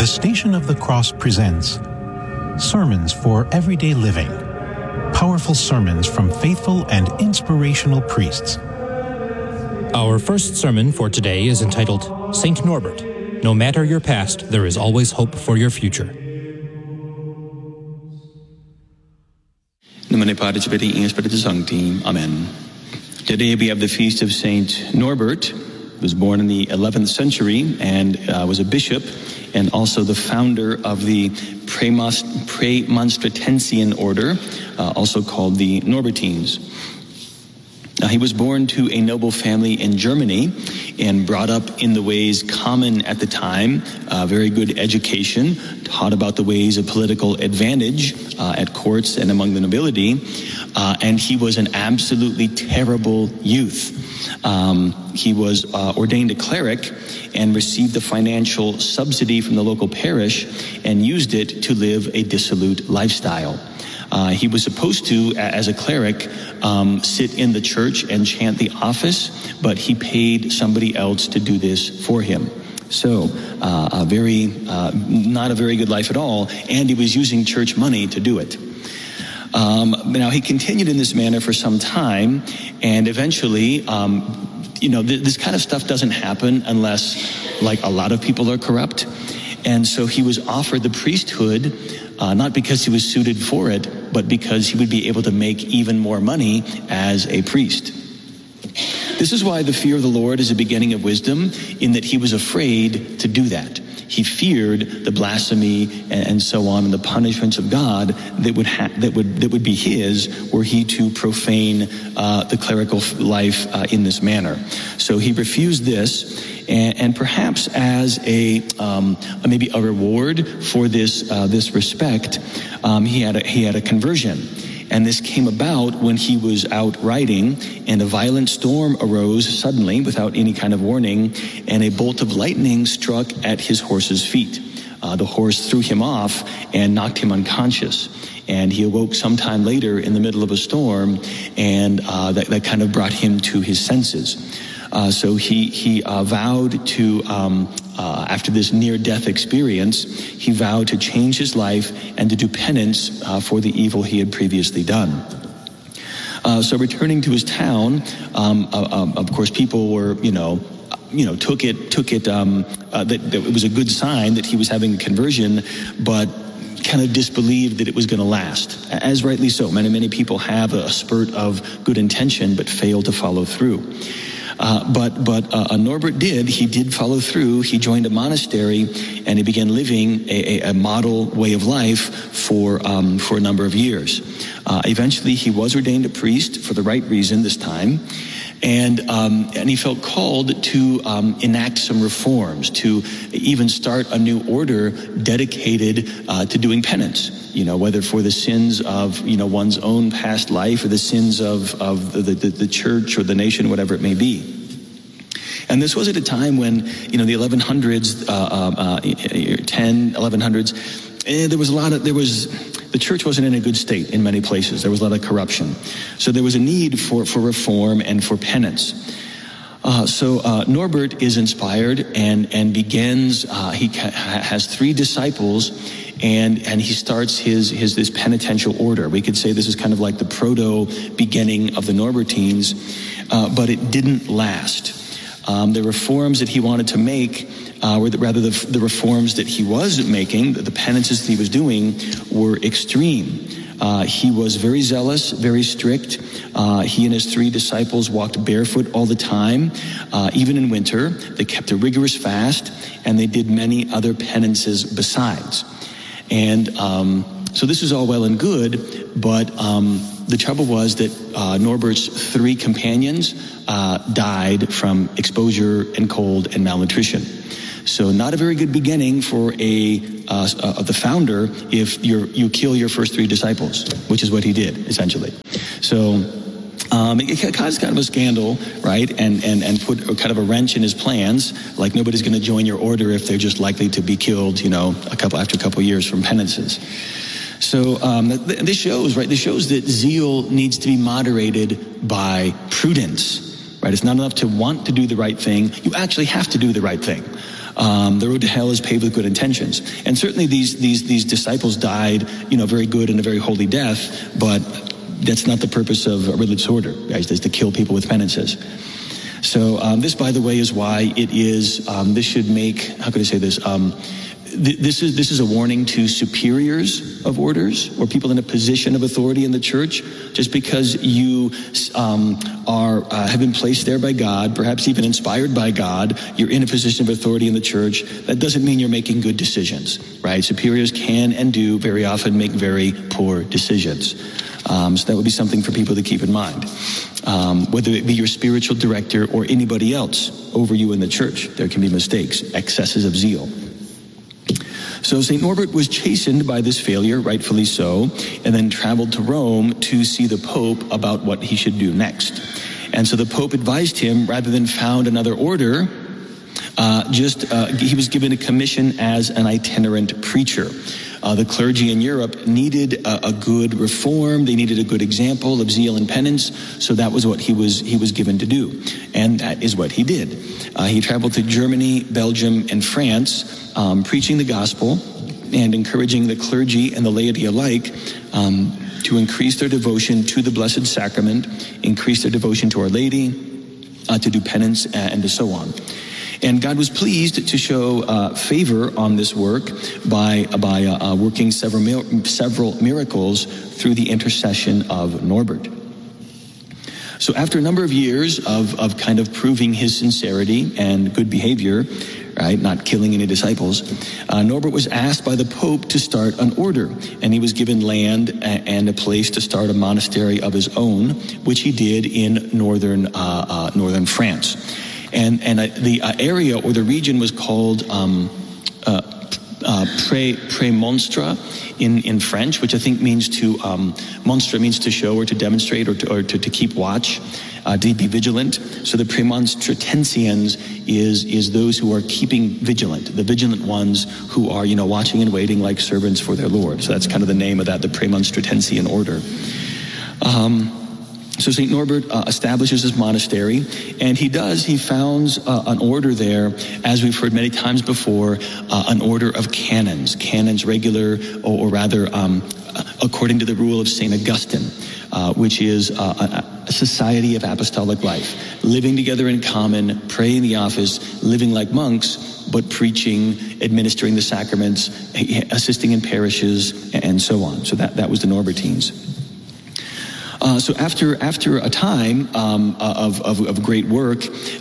Station of the Cross presents Sermons for Everyday Living. Powerful sermons from faithful and inspirational priests. Our first sermon for today is entitled Saint Norbert. No matter your past, there is always hope for your future. Nomine Patris et Filii et Spiritus Sancti. Amen. Today we have the feast of Saint Norbert, who was born in the 11th century and was a bishop and also the founder of the Premonstratensian order, also called the Norbertines. He was born to a noble family in Germany and brought up in the ways common at the time, very good education, taught about the ways of political advantage at courts and among the nobility, and he was an absolutely terrible youth. He was ordained a cleric and received a financial subsidy from the local parish and used it to live a dissolute lifestyle. He was supposed to, as a cleric, sit in the church and chant the office, but he paid somebody else to do this for him. So, not a very good life at all, and he was using church money to do it. Now, he continued in this manner for some time, and eventually, this kind of stuff doesn't happen unless, like, a lot of people are corrupt. And so he was offered the priesthood, not because he was suited for it, but because he would be able to make even more money as a priest. This is why the fear of the Lord is a beginning of wisdom, in that he was afraid to do that. He feared the blasphemy and so on, and the punishments of God that would be his were he to profane the clerical life in this manner. So he refused this, and perhaps as maybe a reward for this respect, he had a conversion. And this came about when he was out riding, and a violent storm arose suddenly without any kind of warning, and a bolt of lightning struck at his horse's feet. The horse threw him off and knocked him unconscious. And he awoke sometime later in the middle of a storm, and that kind of brought him to his senses. So he vowed to, after this near-death experience, he vowed to change his life and to do penance for the evil he had previously done. So returning to his town, of course, people were, took it that it was a good sign that he was having a conversion, but kind of disbelieved that it was going to last, as rightly so. Many people have a spurt of good intention, but fail to follow through. But Norbert did. He did follow through. He joined a monastery, and he began living a model way of life for a number of years. Eventually, he was ordained a priest for the right reason this time, and he felt called to enact some reforms, to even start a new order dedicated to doing penance. Whether for the sins of one's own past life or the sins of the church or the nation, whatever it may be. And this was at a time when the 1100s, 1100s, the church wasn't in a good state in many places. There was a lot of corruption. So there was a need for reform and for penance. So Norbert is inspired and begins, he has 3 disciples, and he starts this penitential order. We could say this is kind of like the proto-beginning of the Norbertines, but it didn't last. The reforms that he wanted to make, the reforms that he was making, the penances that he was doing, were extreme. He was very zealous, very strict. He and his 3 disciples walked barefoot all the time, even in winter. They kept a rigorous fast, and they did many other penances besides. And so this was all well and good, but the trouble was that Norbert's 3 companions died from exposure and cold and malnutrition. So not a very good beginning for the founder if you kill your first 3 disciples, which is what he did, essentially. So it caused kind of a scandal, right? And put kind of a wrench in his plans. Like, nobody's going to join your order if they're just likely to be killed, after a couple years from penances. So this shows that zeal needs to be moderated by prudence, right? It's not enough to want to do the right thing. You actually have to do the right thing. The road to hell is paved with good intentions. And certainly these disciples died, very good and a very holy death, but that's not the purpose of a religious order, guys, is to kill people with penances. So this, by the way, is why it is, this should make, how could I say this? This is a warning to superiors of orders or people in a position of authority in the church. Just because you have been placed there by God, perhaps even inspired by God, you're in a position of authority in the church, that doesn't mean you're making good decisions, right? Superiors can and do very often make very poor decisions. So that would be something for people to keep in mind. Whether it be your spiritual director or anybody else over you in the church, there can be mistakes, excesses of zeal. So St. Norbert was chastened by this failure, rightfully so, and then traveled to Rome to see the Pope about what he should do next. And so the Pope advised him, rather than found another order, he was given a commission as an itinerant preacher. The clergy in Europe needed a good reform. They needed a good example of zeal and penance. So that was what he was given to do. And that is what he did. He traveled to Germany, Belgium, and France, preaching the gospel and encouraging the clergy and the laity alike to increase their devotion to the Blessed Sacrament, increase their devotion to Our Lady, to do penance, and so on. And God was pleased to show favor on this work by working several miracles through the intercession of Norbert. So after a number of years of kind of proving his sincerity and good behavior, right, not killing any disciples, Norbert was asked by the Pope to start an order, and he was given land and a place to start a monastery of his own, which he did in northern France. And the area or the region was called Prémonstre in French, which I think means monstre means to show or to demonstrate or to keep watch, to be vigilant. So the Premonstratensians is those who are keeping vigilant, the vigilant ones who are, watching and waiting like servants for their Lord. So that's kind of the name of that, the Premonstratensian order. So St. Norbert establishes his monastery, and he founds an order there, as we've heard many times before, an order of canons regular, or rather according to the rule of St. Augustine, which is a society of apostolic life, living together in common, praying the office, living like monks, but preaching, administering the sacraments, assisting in parishes, and so on. So that was the Norbertines. So after a time of great work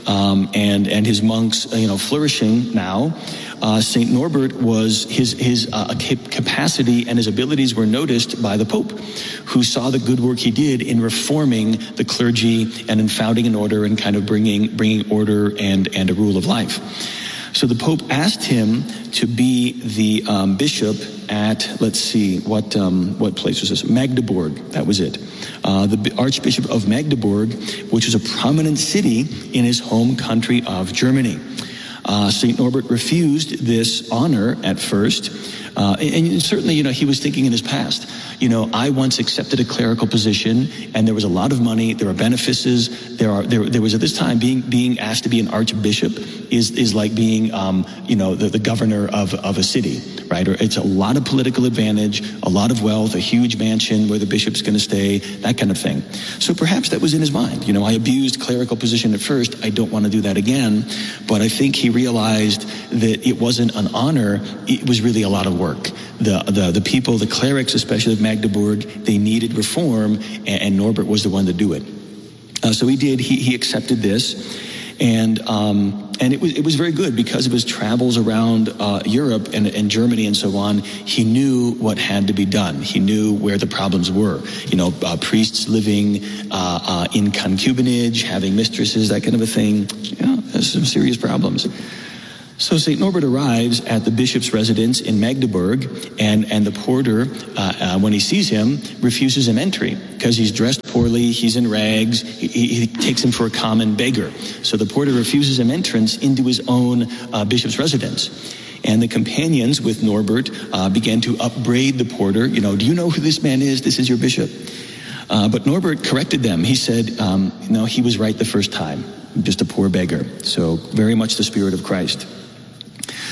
and his monks flourishing now, Saint Norbert was his capacity and his abilities were noticed by the Pope, who saw the good work he did in reforming the clergy and in founding an order and kind of bringing order and a rule of life. So the Pope asked him to be the bishop at, let's see, what place was this? Magdeburg, that was it. The Archbishop of Magdeburg, which was a prominent city in his home country of Germany. St. Norbert refused this honor at first, and certainly, he was thinking in his past, I once accepted a clerical position, and there was a lot of money. There were benefices. There was at this time being asked to be an archbishop is like being, the governor of a city, right? Or it's a lot of political advantage, a lot of wealth, a huge mansion where the bishop's going to stay, that kind of thing. So perhaps that was in his mind. I abused clerical position at first. I don't want to do that again. But I think he realized that it wasn't an honor. It was really a lot of work. The people, the clerics, especially of Magdeburg, they needed reform, and Norbert was the one to do it. So he did. He accepted this, and it was very good because of his travels around Europe and Germany and so on. He knew what had to be done. He knew where the problems were. Priests living in concubinage, having mistresses, that kind of a thing. There's some serious problems. So St. Norbert arrives at the bishop's residence in Magdeburg, and the porter, when he sees him, refuses him entry because he's dressed poorly, he's in rags, he takes him for a common beggar. So the porter refuses him entrance into his own bishop's residence. And the companions with Norbert began to upbraid the porter. Do you know who this man is? This is your bishop. But Norbert corrected them. He said, no, he was right the first time. Just a poor beggar. So very much the spirit of Christ.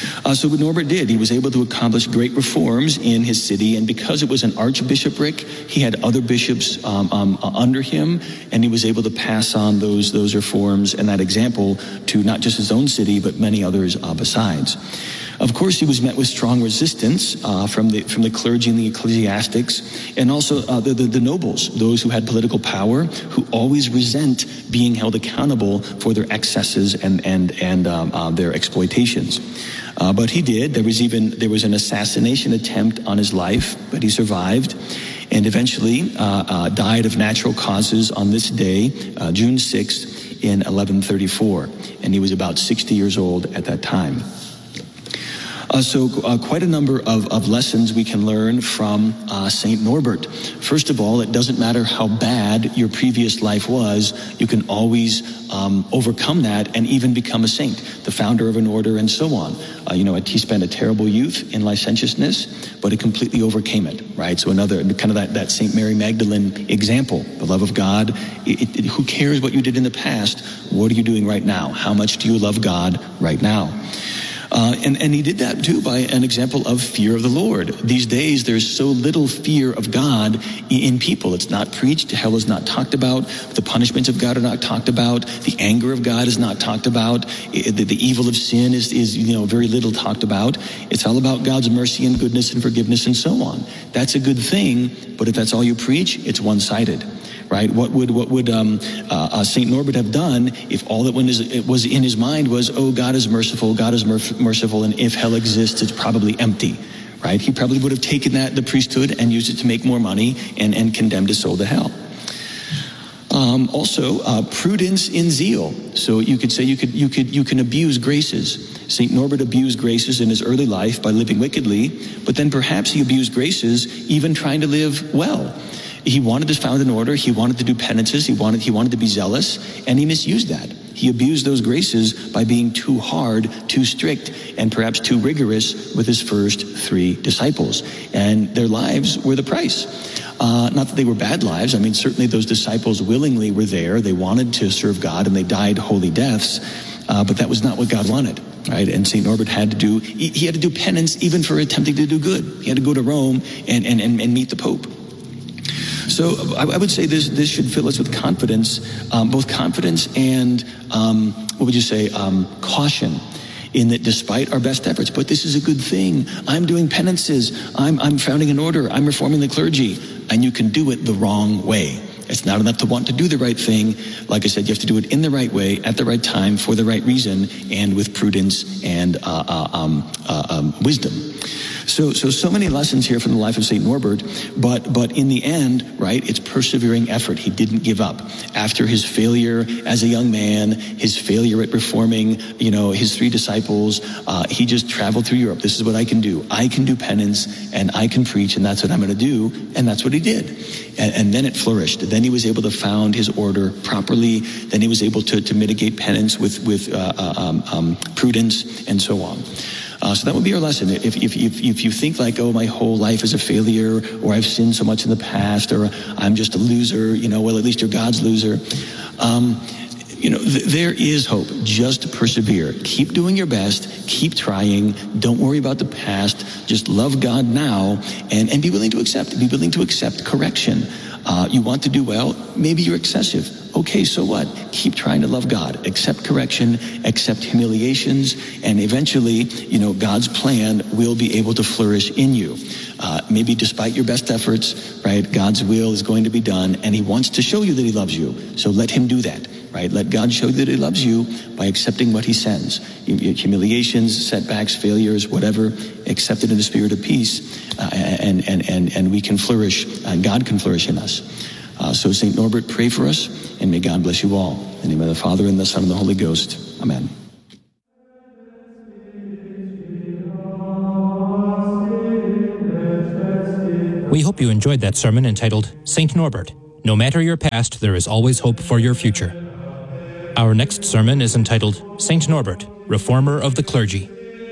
So what Norbert did, he was able to accomplish great reforms in his city, and because it was an archbishopric, he had other bishops under him, and he was able to pass on those reforms and that example to not just his own city, but many others besides. Of course, he was met with strong resistance from the clergy and the ecclesiastics, and also the nobles, those who had political power, who always resent being held accountable for their excesses and their exploitations. But he did. There was an assassination attempt on his life, but he survived, and eventually died of natural causes on this day, June 6th, in 1134, and he was about 60 years old at that time. So quite a number of lessons we can learn from St. Norbert. First of all, it doesn't matter how bad your previous life was, you can always overcome that and even become a saint, the founder of an order and so on. He spent a terrible youth in licentiousness, but he completely overcame it, right? So another kind of that St. Mary Magdalene example, the love of God. Who cares what you did in the past? What are you doing right now? How much do you love God right now? And he did that too by an example of fear of the Lord. These days, there's so little fear of God in people. It's not preached. Hell is not talked about. The punishments of God are not talked about. The anger of God is not talked about. The evil of sin is very little talked about. It's all about God's mercy and goodness and forgiveness and so on. That's a good thing, but if that's all you preach, it's one-sided. Right? What would St. Norbert have done if all that was in his mind was, oh, God is merciful, and if hell exists, it's probably empty, right? He probably would have taken the priesthood and used it to make more money and condemned his soul to hell. Also, prudence in zeal. So you could say you can abuse graces. St. Norbert abused graces in his early life by living wickedly, but then perhaps he abused graces even trying to live well. He wanted to found an order. He wanted to do penances. He wanted to be zealous, and he misused that. He abused those graces by being too hard, too strict, and perhaps too rigorous with his first 3 disciples. And their lives were the price. Not that they were bad lives. I mean, certainly those disciples willingly were there. They wanted to serve God, and they died holy deaths. But that was not what God wanted. Right, and St. Norbert had to do penance even for attempting to do good. He had to go to Rome and meet the Pope. So I would say this should fill us with confidence, both confidence and, caution, in that despite our best efforts, but this is a good thing. I'm doing penances. I'm founding an order. I'm reforming the clergy. And you can do it the wrong way. It's not enough to want to do the right thing. Like I said, you have to do it in the right way, at the right time, for the right reason, and with prudence and wisdom. So many lessons here from the life of St. Norbert, but in the end, right, it's persevering effort. He didn't give up. After his failure as a young man, his failure at reforming, his 3 disciples, he just traveled through Europe. This is what I can do. I can do penance, and I can preach, and that's what I'm going to do, and that's what he did. And then it flourished. Then he was able to found his order properly. Then he was able to mitigate penance with prudence and so on. So that would be our lesson. If you think like, oh, my whole life is a failure, or I've sinned so much in the past, or I'm just a loser, well, at least you're God's loser. There is hope. Just persevere. Keep doing your best. Keep trying. Don't worry about the past. Just love God now, and be willing to accept. Be willing to accept correction. You want to do well? Maybe you're excessive. Okay, so what? Keep trying to love God. Accept correction, accept humiliations, and eventually, God's plan will be able to flourish in you. Maybe despite your best efforts, right, God's will is going to be done, and he wants to show you that he loves you. So let him do that, right? Let God show you that he loves you by accepting what he sends. Humiliations, setbacks, failures, whatever, accept it in the spirit of peace, and we can flourish, and God can flourish in us. So St. Norbert, pray for us, and may God bless you all. In the name of the Father, and the Son, and the Holy Ghost. Amen. We hope you enjoyed that sermon entitled St. Norbert. No matter your past, there is always hope for your future. Our next sermon is entitled St. Norbert, Reformer of the Clergy.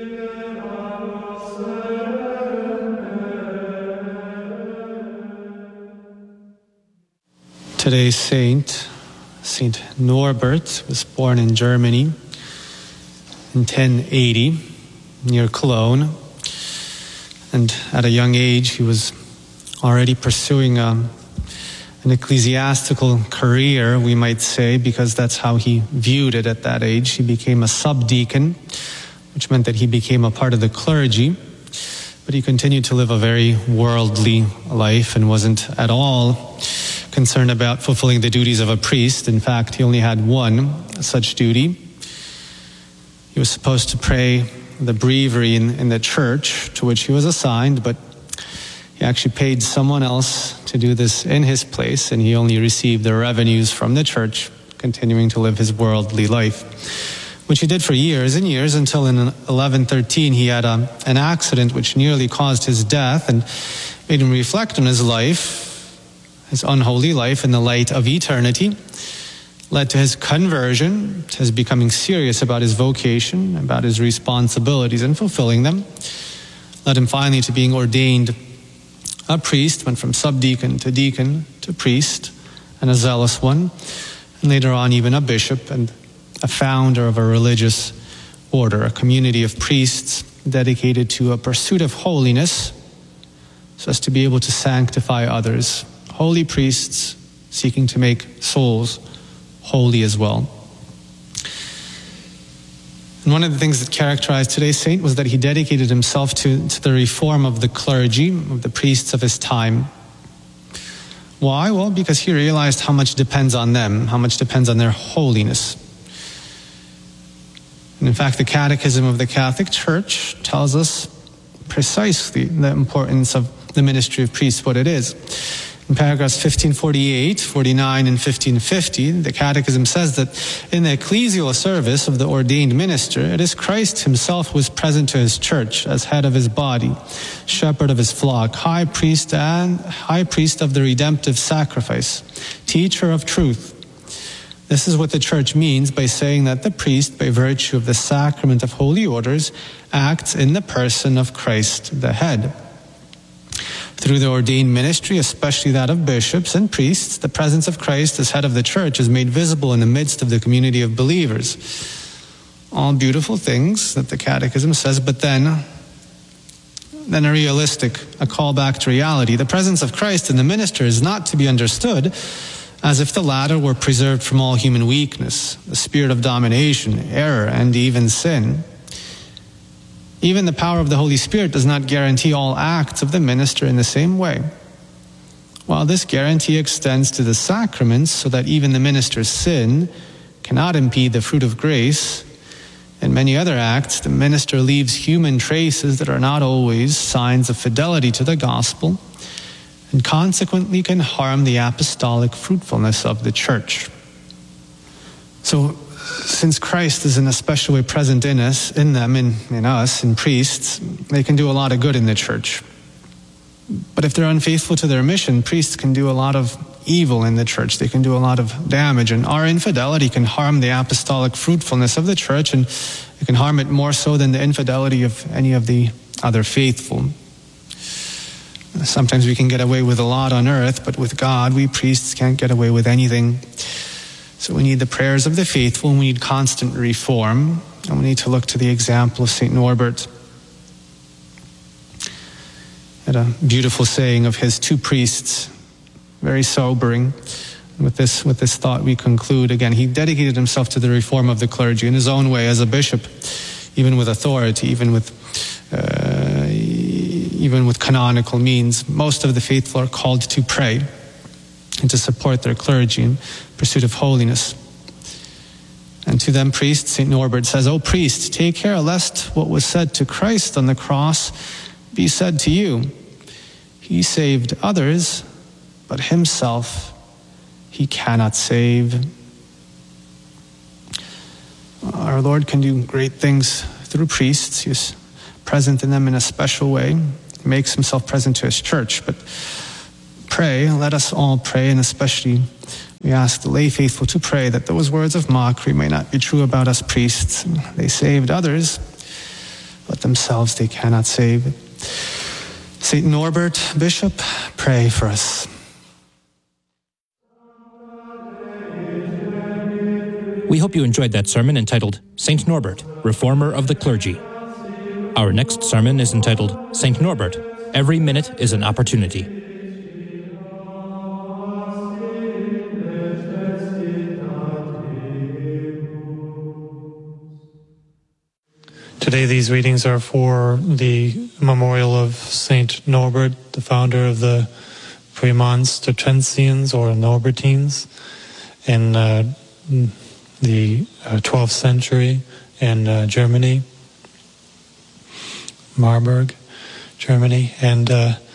Today's saint, St. Norbert, was born in Germany in 1080. near Cologne. And at a young age, he was already pursuing an ecclesiastical career, we might say, because that's how he viewed it at that age. He became a subdeacon, which meant that he became a part of the clergy. But he continued to live a very worldly life and wasn't at all concerned about fulfilling the duties of a priest. In fact, he only had one such duty. He was supposed to pray the breviary in the church to which he was assigned, but he actually paid someone else to do this in his place, and he only received the revenues from the church, continuing to live his worldly life, which he did for years and years until in 1113 he had an accident which nearly caused his death and made him reflect on his life, his unholy life in the light of eternity. Led to his conversion, to his becoming serious about his vocation, about his responsibilities and fulfilling them. Led him finally to being ordained a priest, went from subdeacon to deacon to priest, and a zealous one, and later on even a bishop and a founder of a religious order, a community of priests dedicated to a pursuit of holiness so as to be able to sanctify others. Holy priests seeking to make souls holy as well. And one of the things that characterized today's saint was that he dedicated himself to the reform of the clergy, of the priests of his time. Why? Well, because he realized how much depends on them, how much depends on their holiness. And in fact, the Catechism of the Catholic Church tells us precisely the importance of the ministry of priests, what it is. In paragraphs 1548, 49, and 1550, the Catechism says that in the ecclesial service of the ordained minister, it is Christ himself who is present to his church as head of his body, shepherd of his flock, high priest of the redemptive sacrifice, teacher of truth. This is what the church means by saying that the priest, by virtue of the sacrament of holy orders, acts in the person of Christ the head. Through the ordained ministry, especially that of bishops and priests, the presence of Christ as head of the church is made visible in the midst of the community of believers. All beautiful things that the Catechism says, but then a callback to reality. The presence of Christ in the minister is not to be understood as if the latter were preserved from all human weakness, the spirit of domination, error, and even sin. Even the power of the Holy Spirit does not guarantee all acts of the minister in the same way. While this guarantee extends to the sacraments so that even the minister's sin cannot impede the fruit of grace, in many other acts, the minister leaves human traces that are not always signs of fidelity to the gospel and consequently can harm the apostolic fruitfulness of the church. So, since Christ is in a special way present in us, in us, in priests, they can do a lot of good in the church. But if they're unfaithful to their mission, priests can do a lot of evil in the church. They can do a lot of damage. And our infidelity can harm the apostolic fruitfulness of the church, and it can harm it more so than the infidelity of any of the other faithful. Sometimes we can get away with a lot on earth, but with God, we priests can't get away with anything. So we need the prayers of the faithful, and we need constant reform, and we need to look to the example of St. Norbert. Had a beautiful saying of his, two priests, very sobering. With this thought we conclude. Again, he dedicated himself to the reform of the clergy in his own way as a bishop, even with authority, even with canonical means. Most of the faithful are called to pray and to support their clergy in pursuit of holiness. And to them, priests, St. Norbert says, "O priests, take care lest what was said to Christ on the cross be said to you. He saved others, but himself he cannot save." Our Lord can do great things through priests. He is present in them in a special way. He makes himself present to his church. But pray, let us all pray, and especially we ask the lay faithful to pray that those words of mockery may not be true about us priests. They saved others, but themselves they cannot save. St. Norbert, Bishop, pray for us. We hope you enjoyed that sermon entitled St. Norbert, Reformer of the Clergy. Our next sermon is entitled St. Norbert, Every Minute is an Opportunity. Today these readings are for the memorial of St. Norbert, the founder of the Premonstratensians or Norbertines in the 12th century in Germany, Marburg, Germany. And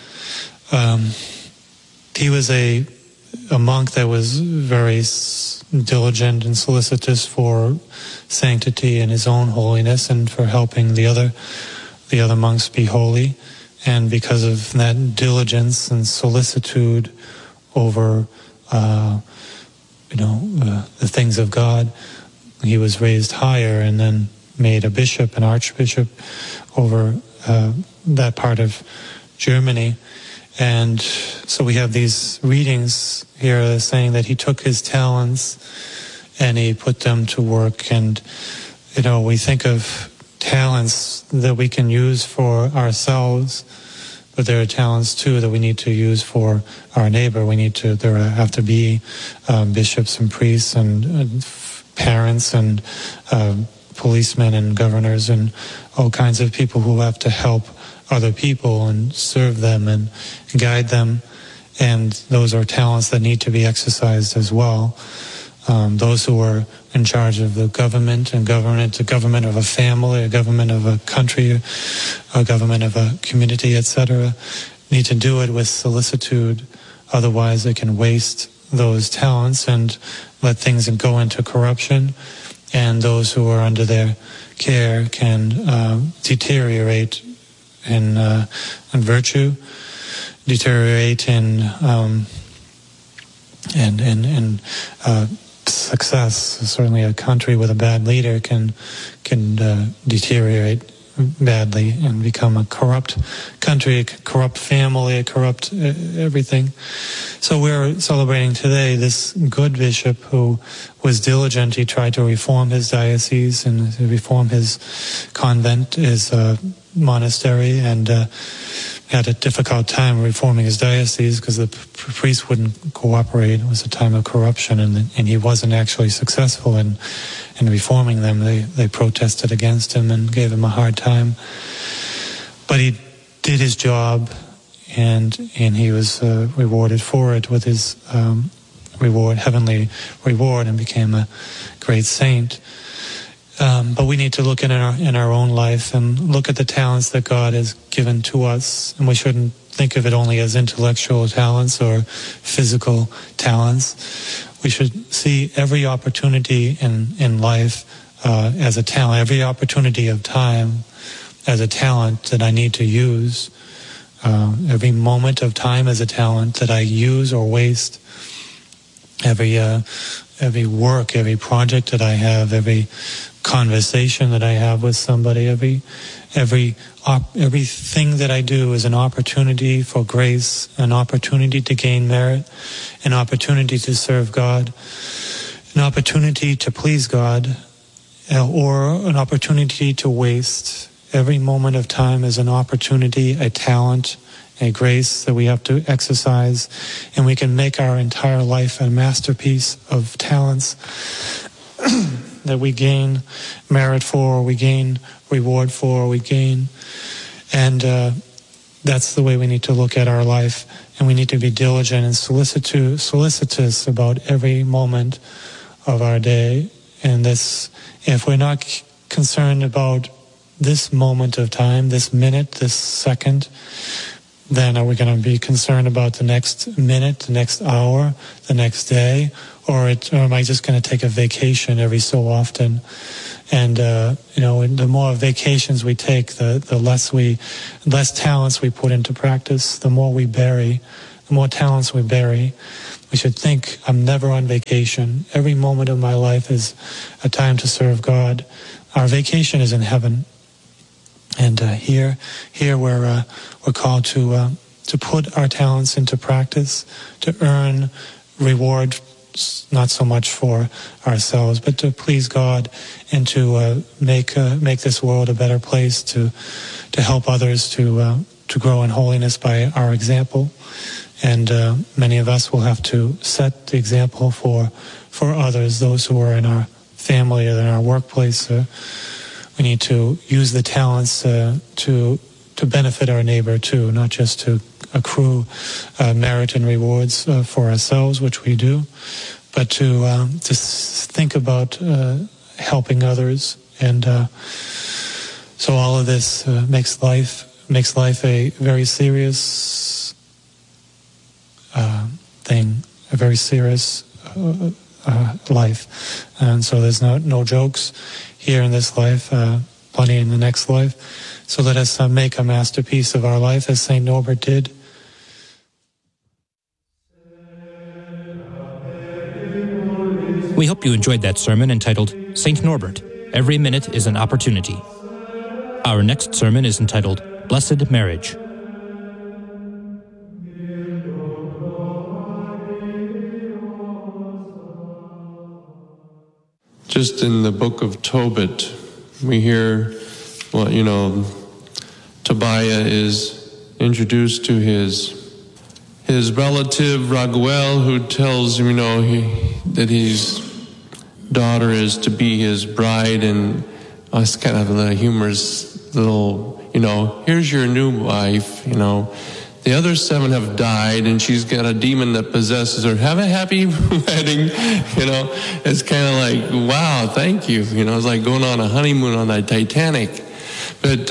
he was a monk that was very diligent and solicitous for sanctity and his own holiness and for helping the other monks be holy. And because of that diligence and solicitude over the things of God, he was raised higher and then made a bishop, an archbishop over that part of Germany. And so we have these readings here saying that he took his talents and he put them to work. And, we think of talents that we can use for ourselves, but there are talents too that we need to use for our neighbor. There have to be bishops and priests and parents and policemen and governors and all kinds of people who have to help other people and serve them and guide them. And those are talents that need to be exercised as well. Those who are in charge of the government and a government of a family, a government of a country, a government of a community, etc., need to do it with solicitude. Otherwise, they can waste those talents and let things go into corruption. And those who are under their care can deteriorate in virtue, deteriorate in success. Certainly, a country with a bad leader can deteriorate badly and become a corrupt country, a corrupt family, a corrupt everything. So we're celebrating today this good bishop who was diligent. He tried to reform his diocese and reform his convent, his monastery, and had a difficult time reforming his diocese because the priests wouldn't cooperate. It was a time of corruption, and he wasn't actually successful in reforming them. They protested against him and gave him a hard time. But he did his job, and he was rewarded for it with his heavenly reward, and became a great saint. But we need to look in our own life and look at the talents that God has given to us. And we shouldn't think of it only as intellectual talents or physical talents. We should see every opportunity in life as a talent, every opportunity of time as a talent that I need to use. Every moment of time as a talent that I use or waste. Every work, every project that I have, every conversation that I have with somebody, everything that I do is an opportunity for grace, an opportunity to gain merit, an opportunity to serve God, an opportunity to please God, or an opportunity to waste. Every moment of time is an opportunity, a talent, a grace that we have to exercise, and we can make our entire life a masterpiece of talents that we gain merit for, we gain reward for, and that's the way we need to look at our life. And we need to be diligent and solicitous about every moment of our day. And this, if we're not concerned about this moment of time, this minute, this second, then are we going to be concerned about the next minute, the next hour, the next day? Or am I just going to take a vacation every so often? And, the more vacations we take, the less talents we put into practice, the more talents we bury. We should think, I'm never on vacation. Every moment of my life is a time to serve God. Our vacation is in heaven. And here we're called to put our talents into practice, to earn reward not so much for ourselves, but to please God and to make this world a better place, to help others to grow in holiness by our example. And many of us will have to set the example for others, those who are in our family or in our workplace. We need to use the talents to benefit our neighbor too, not just to accrue merit and rewards for ourselves, which we do, but to think about helping others. And so all of this makes life a very serious thing, a very serious life. And so there's no jokes here in this life, plenty in the next life. So let us make a masterpiece of our life as St. Norbert did. We hope you enjoyed that sermon entitled St. Norbert, Every Minute is an Opportunity. Our next sermon is entitled Blessed Marriage. Just in the book of Tobit, we hear, Tobiah is introduced to his relative Raguel, who tells him, that his daughter is to be his bride, and it's kind of a humorous little, here's your new wife, The other 7 have died, and she's got a demon that possesses her. Have a happy wedding, It's kind of like, wow, thank you. It's like going on a honeymoon on the Titanic. But,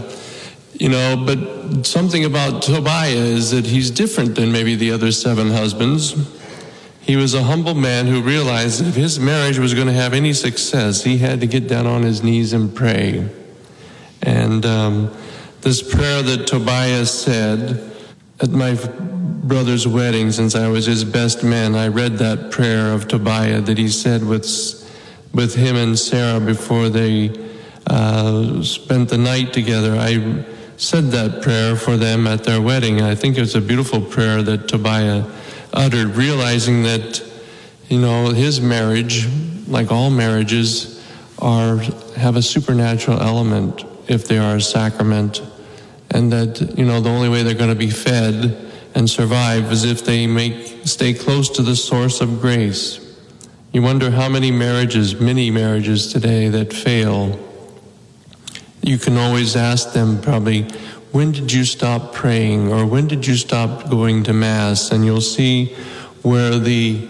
but something about Tobiah is that he's different than maybe the other 7 husbands. He was a humble man who realized that if his marriage was going to have any success, he had to get down on his knees and pray. And this prayer that Tobiah said at my brother's wedding, since I was his best man, I read that prayer of Tobiah that he said with him and Sarah before they spent the night together. I said that prayer for them at their wedding. I think it was a beautiful prayer that Tobiah uttered, realizing that, his marriage, like all marriages, have a supernatural element if they are a sacrament. And that, the only way they're going to be fed and survive is if they stay close to the source of grace. You wonder how many marriages today that fail. You can always ask them probably, when did you stop praying, or when did you stop going to Mass? And you'll see where the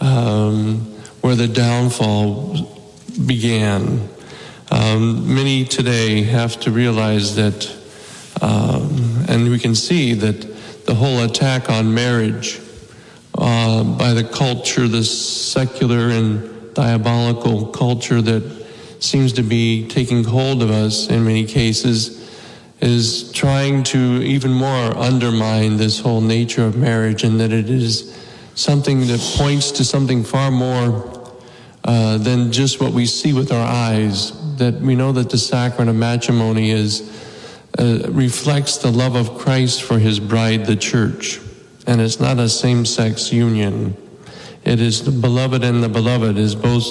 downfall began. Many today have to realize that, and we can see that the whole attack on marriage by the culture, the secular and diabolical culture that seems to be taking hold of us in many cases, is trying to even more undermine this whole nature of marriage, and that it is something that points to something far more than just what we see with our eyes. That we know that the sacrament of matrimony reflects the love of Christ for his bride, the church. And it's not a same-sex union. It is the beloved, and the beloved is both,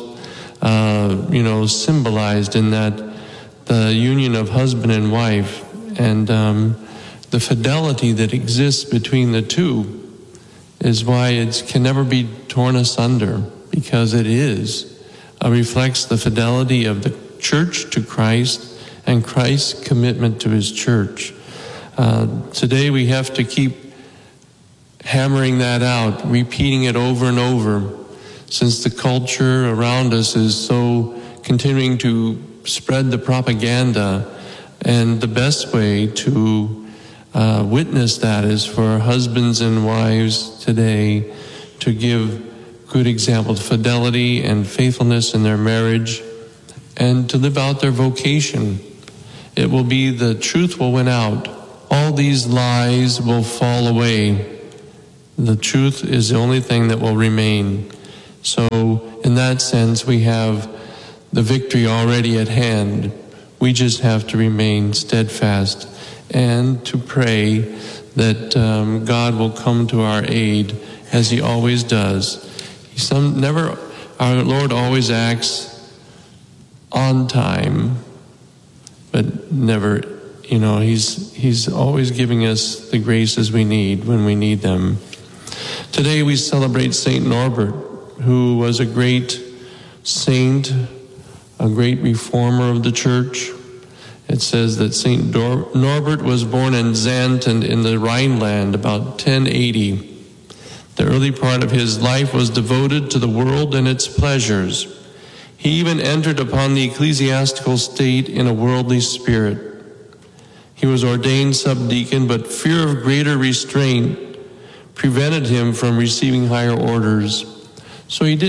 symbolized in that the union of husband and wife, and the fidelity that exists between the two is why it can never be torn asunder, because it reflects the fidelity of the church to Christ and Christ's commitment to his church. Today we have to keep hammering that out, repeating it over and over, since the culture around us is so continuing to spread the propaganda. And the best way to witness that is for husbands and wives today to give good example of fidelity and faithfulness in their marriage, and to live out their vocation. It will be, the truth will win out. All these lies will fall away. The truth is the only thing that will remain. So in that sense, we have the victory already at hand. We just have to remain steadfast and to pray that God will come to our aid, as he always does. Our Lord always acts on time, but never, He's always giving us the graces we need when we need them. Today we celebrate Saint Norbert, who was a great saint, a great reformer of the church. It says that Saint Norbert was born in Xanten in the Rhineland about 1080. The early part of his life was devoted to the world and its pleasures. He even entered upon the ecclesiastical state in a worldly spirit. He was ordained subdeacon, but fear of greater restraint prevented him from receiving higher orders. So he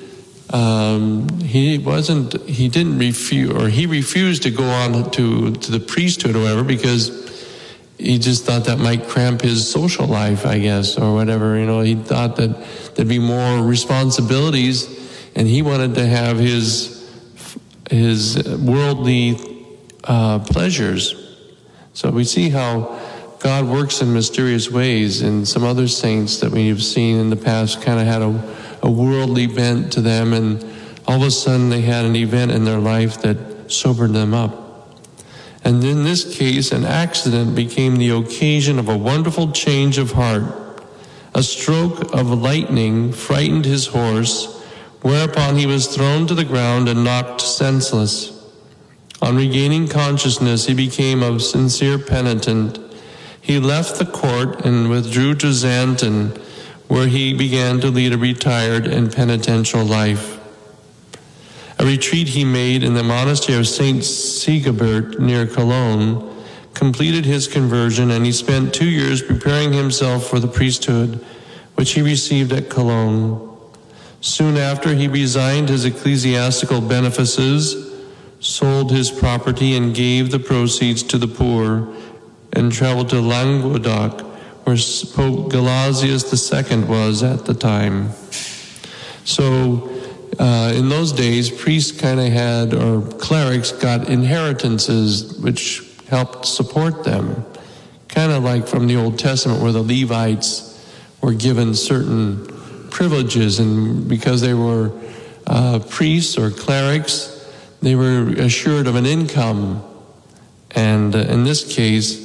refused to go on to the priesthood or whatever, because he just thought that might cramp his social life, I guess, or whatever. He thought that there'd be more responsibilities, and he wanted to have his worldly pleasures. So we see how God works in mysterious ways, and some other saints that we've seen in the past kind of had a worldly bent to them, and all of a sudden they had an event in their life that sobered them up. And in this case, an accident became the occasion of a wonderful change of heart. A stroke of lightning frightened his horse, whereupon he was thrown to the ground and knocked senseless. On regaining consciousness, he became a sincere penitent. He left the court and withdrew to Xanten, where he began to lead a retired and penitential life. A retreat he made in the monastery of St. Sigebert near Cologne completed his conversion, and he spent 2 years preparing himself for the priesthood, which he received at Cologne. Soon after, he resigned his ecclesiastical benefices, sold his property, and gave the proceeds to the poor, and traveled to Languedoc, where Pope Gelasius II was at the time. So, in those days, priests or clerics got inheritances which helped support them. Kind of like from the Old Testament, where the Levites were given certain privileges, and because they were priests or clerics, they were assured of an income. And in this case,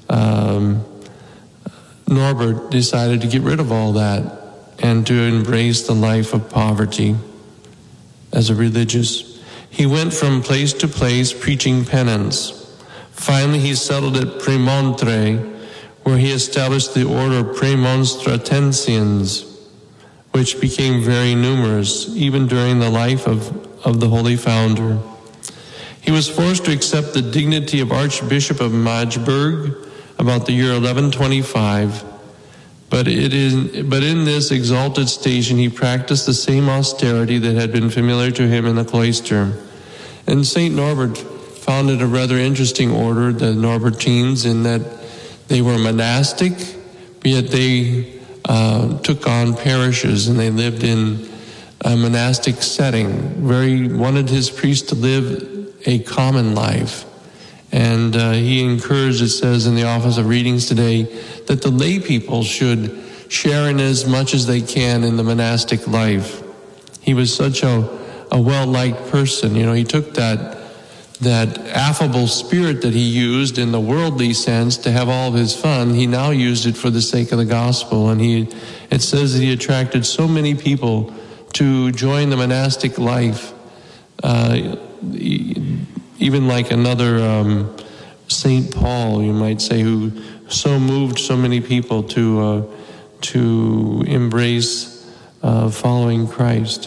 Norbert decided to get rid of all that and to embrace the life of poverty as a religious. He went from place to place preaching penance. Finally, he settled at Premontre, where he established the order of Premonstratensians, which became very numerous even during the life of the Holy Founder. He was forced to accept the dignity of Archbishop of Magdeburg about the year 1125, but in this exalted station he practiced the same austerity that had been familiar to him in the cloister. And St. Norbert founded a rather interesting order, the Norbertines, in that they were monastic, but yet they took on parishes, and they lived in a monastic setting. Wanted his priests to live a common life. And he encouraged, it says in the Office of Readings today, that the lay people should share in as much as they can in the monastic life. He was such a well-liked person. He took that affable spirit that he used in the worldly sense to have all of his fun. He now used it for the sake of the gospel. And it says that he attracted so many people to join the monastic life. Even like another St. Paul, you might say, who so moved so many people to embrace following Christ.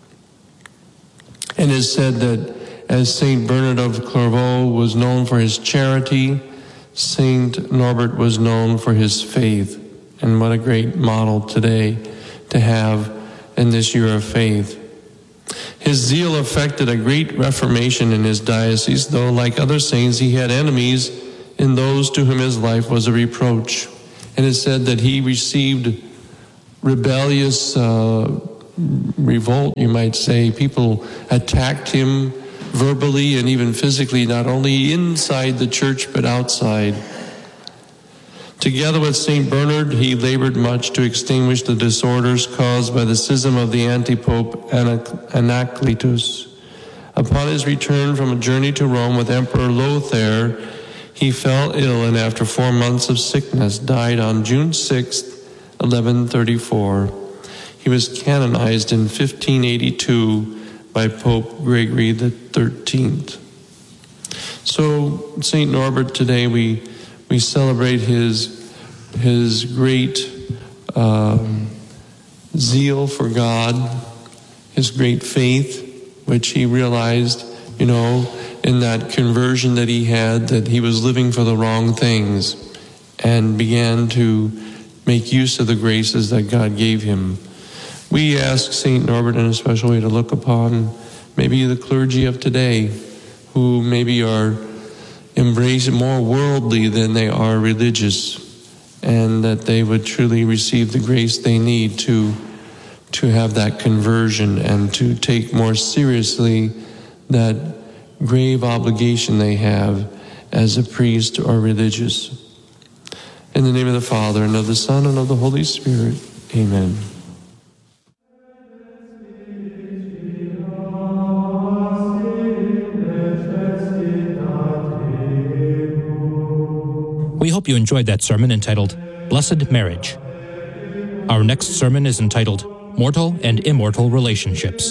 And it's said that as St. Bernard of Clairvaux was known for his charity, St. Norbert was known for his faith. And what a great model today to have in this year of faith. His zeal effected a great reformation in his diocese, though, like other saints, he had enemies in those to whom his life was a reproach. And it said that he received rebellious revolt, you might say. People attacked him verbally and even physically, not only inside the church but outside. Together with St. Bernard, he labored much to extinguish the disorders caused by the schism of the anti-pope Anacletus. Upon his return from a journey to Rome with Emperor Lothair, he fell ill and after 4 months of sickness died on June 6, 1134. He was canonized in 1582 by Pope Gregory XIII. So, St. Norbert, today we celebrate his great zeal for God, his great faith, which he realized, in that conversion that he had, that he was living for the wrong things, and began to make use of the graces that God gave him. We ask St. Norbert in a special way to look upon maybe the clergy of today, who maybe are embracing more worldly than they are religious, and that they would truly receive the grace they need to have that conversion and to take more seriously that grave obligation they have as a priest or religious. In the name of the Father, and of the Son, and of the Holy Spirit. Amen. We hope you enjoyed that sermon entitled Blessed Marriage. Our next sermon is entitled Mortal and Immortal Relationships.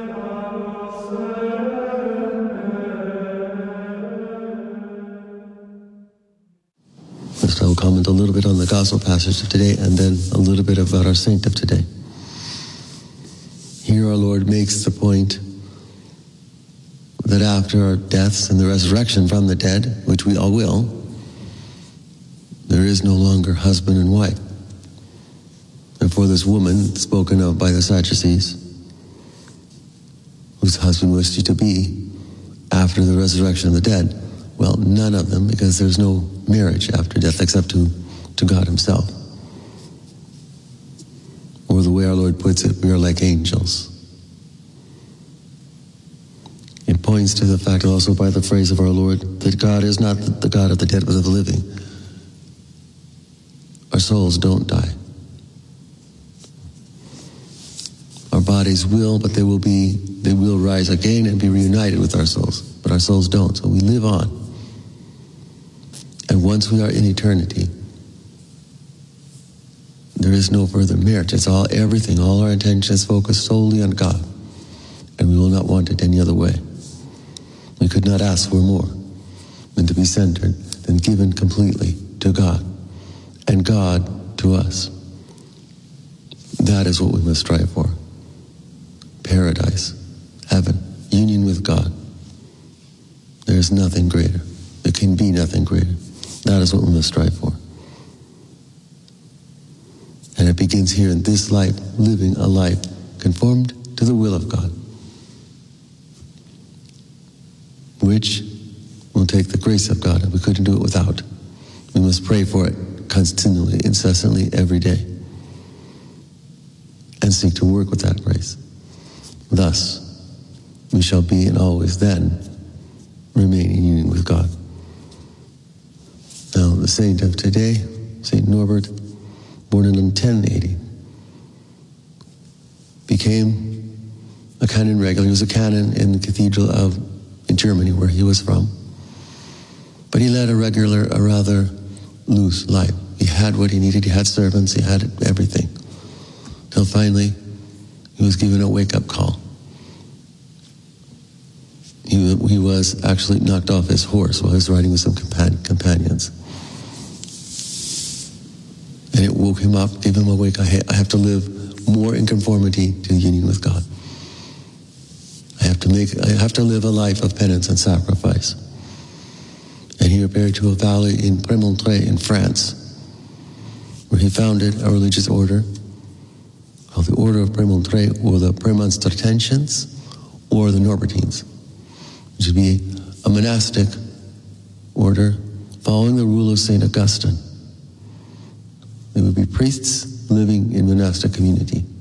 First, I will comment a little bit on the gospel passage of today and then a little bit about our saint of today. Here our Lord makes the point that after our deaths and the resurrection from the dead, which we all will, there is no longer husband and wife. And for this woman spoken of by the Sadducees, whose husband was she to be after the resurrection of the dead? Well, none of them, because there's no marriage after death except to God himself. Or the way our Lord puts it, we are like angels. It points to the fact also by the phrase of our Lord that God is not the God of the dead but of the living. Our souls don't die. Our bodies will, but they will rise again and be reunited with our souls. But our souls don't, so we live on. And once we are in eternity, there is no further marriage. It's everything, all our attention is focused solely on God. And we will not want it any other way. We could not ask for more than to be centered, than given completely to God, and God to us. That is what we must strive for. Paradise, heaven, union with God. There is nothing greater. There can be nothing greater. That is what we must strive for. And it begins here in this life, living a life conformed to the will of God, which will take the grace of God, and we couldn't do it without. We must pray for it continually, incessantly, every day, and seek to work with that grace. Thus, we shall be and always then remain in union with God. Now, the saint of today, St. Norbert, born in 1080, became a canon regular. He was a canon in the cathedral in Germany, where he was from. But he led a rather loose life. He had what he needed. He had servants. He had everything. Till finally, he was given a wake-up call. He was actually knocked off his horse while he was riding with some companions. And it woke him up, gave him a wake. I have to live more in conformity to union with God. I have to live a life of penance and sacrifice. And he repaired to a valley in Prémontré in France, where he founded a religious order called the Order of Prémontré, or the Premonstratensians, or the Norbertines, which would be a monastic order following the rule of St. Augustine. They would be priests living in monastic community.